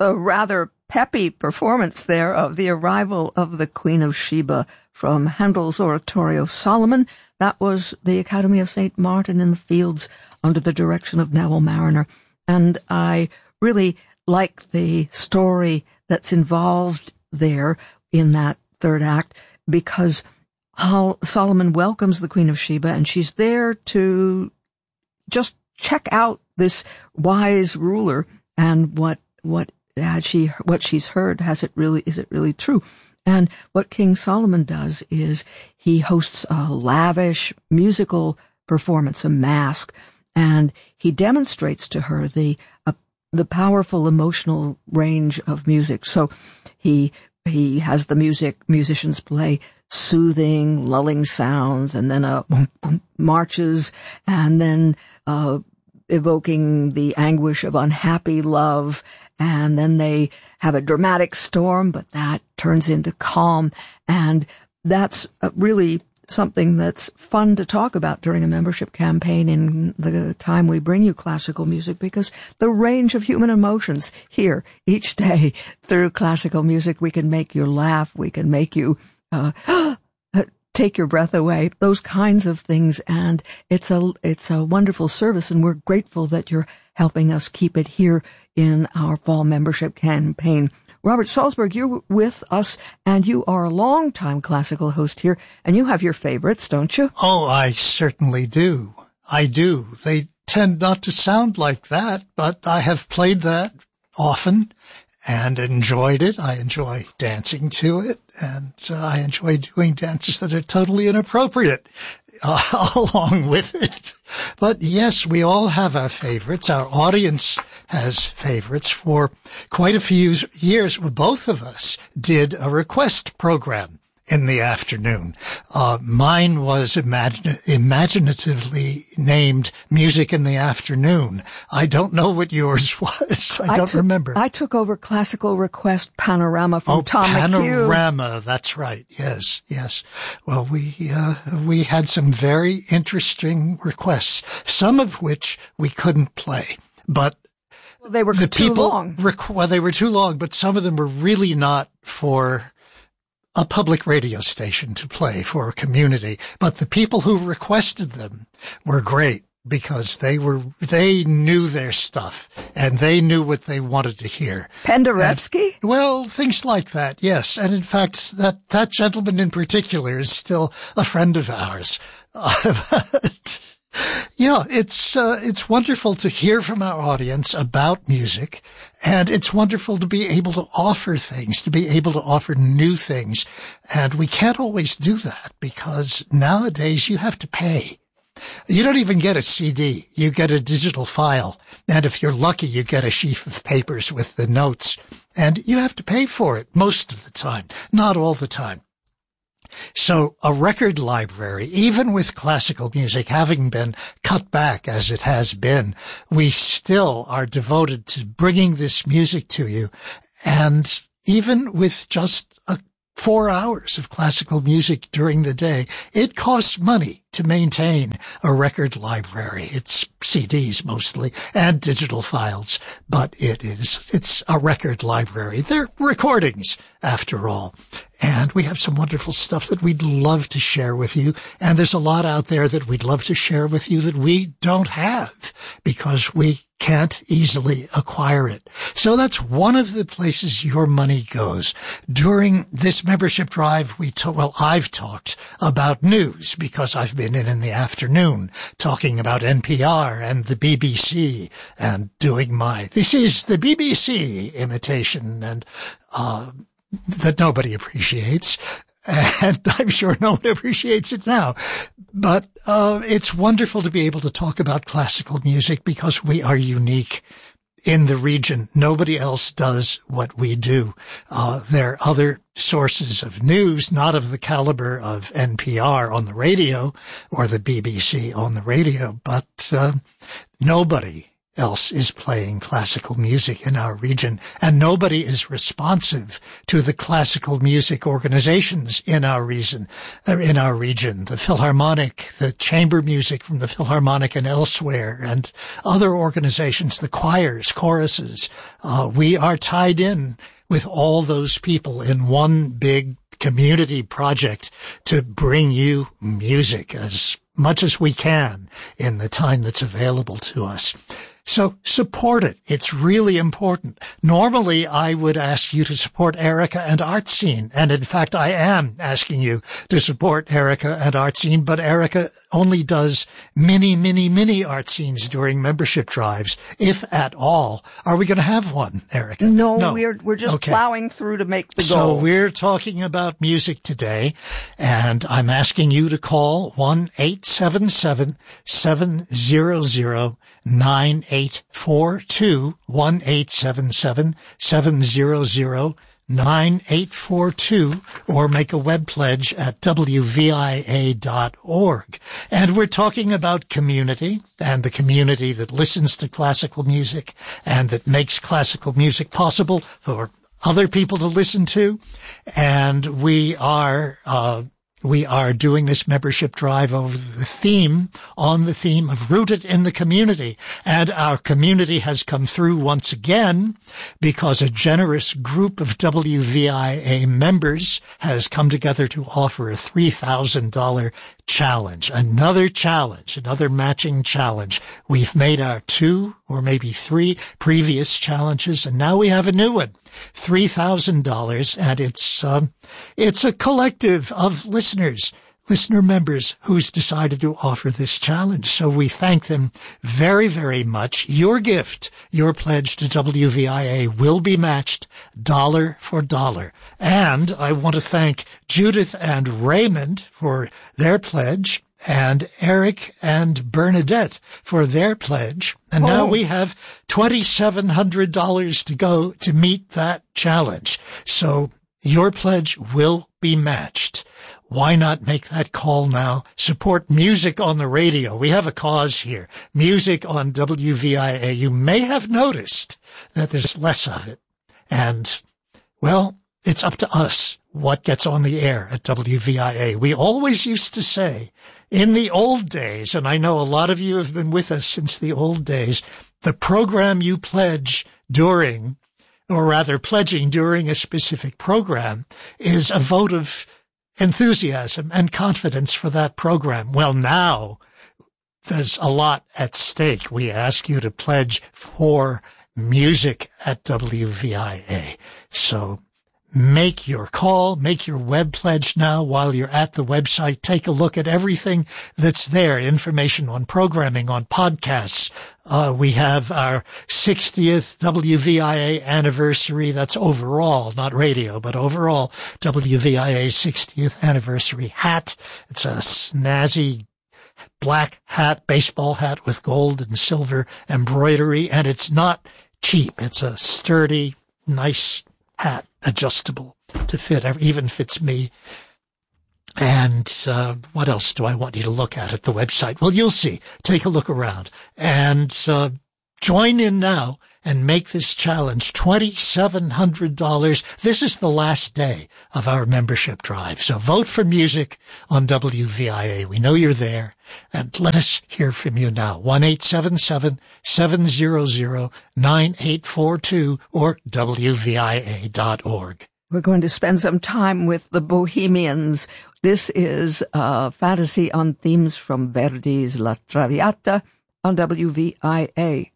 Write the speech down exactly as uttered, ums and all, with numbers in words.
a rather peppy performance there of The Arrival of the Queen of Sheba from Handel's oratorio Solomon. That was the Academy of Saint Martin in the Fields under the direction of Neville Mariner. And I really like the story that's involved there in that third act, because how Solomon welcomes the Queen of Sheba, and she's there to just check out this wise ruler and what what had she what she's heard. Has it really is it really true? And what King Solomon does is he hosts a lavish musical performance, a masque, and he demonstrates to her the uh, the powerful emotional range of music. So he he has the music musicians play soothing, lulling sounds, and then uh, marches, and then uh, evoking the anguish of unhappy love, and then they have a dramatic storm, but that turns into calm, and that's uh, really something that's fun to talk about during a membership campaign in the time we bring you classical music, because the range of human emotions here each day through classical music, we can make you laugh, we can make you Uh, take your breath away, those kinds of things. And it's a, it's a wonderful service. And we're grateful that you're helping us keep it here in our fall membership campaign. Robert Salzberg, you're with us, and you are a long-time classical host here, and you have your favorites, don't you? Oh, I certainly do. I do. They tend not to sound like that, but I have played that often and enjoyed it. I enjoy dancing to it, and uh, I enjoy doing dances that are totally inappropriate uh, along with it. But yes, we all have our favorites. Our audience has favorites. For quite a few years, both of us did a request program in the afternoon. Uh, mine was imagine- imaginatively named Music in the Afternoon. I don't know what yours was. I, I don't took, remember. I took over Classical Request Panorama from oh, Tom McHugh. Panorama. That's right. Yes, yes. Well, we, uh, we had some very interesting requests, some of which we couldn't play, but well, they were the too people long. Requ- well, they were too long, but some of them were really not for a public radio station to play, for a community. But the people who requested them were great, because they were, they knew their stuff, and they knew what they wanted to hear. Penderecki? And, well, things like that, yes. And in fact, that, that gentleman in particular is still a friend of ours. But, yeah, it's, uh, it's wonderful to hear from our audience about music, and it's wonderful to be able to offer things, to be able to offer new things. And we can't always do that, because nowadays you have to pay. You don't even get a C D. You get a digital file. And if you're lucky, you get a sheaf of papers with the notes. And you have to pay for it most of the time, not all the time. So a record library, even with classical music having been cut back as it has been, we still are devoted to bringing this music to you. And even with just a four hours of classical music during the day, it costs money to maintain a record library. It's C Ds mostly and digital files, but it is, it's a record library. They're recordings after all. And we have some wonderful stuff that we'd love to share with you. And there's a lot out there that we'd love to share with you that we don't have, because we can't easily acquire it. So that's one of the places your money goes. During this membership drive, we talk, well, I've talked about news, because I've been in in the afternoon talking about N P R and the B B C and doing my, this is the B B C imitation, and, uh, that nobody appreciates. And I'm sure no one appreciates it now. But uh it's wonderful to be able to talk about classical music, because we are unique in the region. Nobody else does what we do. Uh there are other sources of news, not of the caliber of N P R on the radio or the B B C on the radio, but uh, nobody else is playing classical music in our region, and nobody is responsive to the classical music organizations in our region, in our region, the Philharmonic, the chamber music from the Philharmonic and elsewhere, and other organizations, the choirs, choruses. Uh, we are tied in with all those people in one big community project to bring you music as much as we can in the time that's available to us. So support it. It's really important. Normally, I would ask you to support Erica and Art Scene. And in fact, I am asking you to support Erica and Art Scene, but Erica only does mini, mini, mini art scenes during membership drives, if at all. Are we going to have one, Erica? No, no. we're we're just okay. plowing through to make the so goal. So we're talking about music today, and I'm asking you to call one eight seven seven, seven hundred, nine eight four two, one eight seven seven, seven hundred, nine eight four two, or make a web pledge at W V I A dot org. And we're talking about community, and the community that listens to classical music and that makes classical music possible for other people to listen to. And we are uh We are doing this membership drive over the theme, on the theme of Rooted in the Community. And our community has come through once again because a generous group of W V I A members has come together to offer a three thousand dollars challenge. Another challenge, another matching challenge. We've made our two or maybe three previous challenges, and now we have a new one. three thousand dollars, and it's um, it's a collective of listeners, listener members who's decided to offer this challenge. So we thank them very, very much. Your gift, your pledge to W V I A will be matched dollar for dollar. And I want to thank Judith and Raymond for their pledge, and Eric and Bernadette for their pledge. And oh. now we have twenty-seven hundred dollars to go to meet that challenge. So your pledge will be matched. Why not make that call now? Support music on the radio. We have a cause here. Music on W V I A. You may have noticed that there's less of it. And, well, it's up to us what gets on the air at W V I A. We always used to say, in the old days, and I know a lot of you have been with us since the old days, the program you pledge during, or rather pledging during a specific program, is a vote of enthusiasm and confidence for that program. Well, now there's a lot at stake. We ask you to pledge for music at W V I A. So make your call, make your web pledge now while you're at the website. Take a look at everything that's there, information on programming, on podcasts. Uh, we have our sixtieth W V I A anniversary. That's overall, not radio, but overall W V I A sixtieth anniversary hat. It's a snazzy black hat, baseball hat with gold and silver embroidery, and it's not cheap. It's a sturdy, nice hat, adjustable to fit, even fits me. And uh, what else do I want you to look at at the website? Well, you'll see. Take a look around and uh, join in now and make this challenge twenty-seven hundred dollars. This is the last day of our membership drive. So vote for music on W V I A. We know you're there. And let us hear from you now. one eight seven seven, seven hundred, nine eight four two or W V I A dot org. We're going to spend some time with the Bohemians. This is a fantasy on themes from Verdi's La Traviata on W V I A.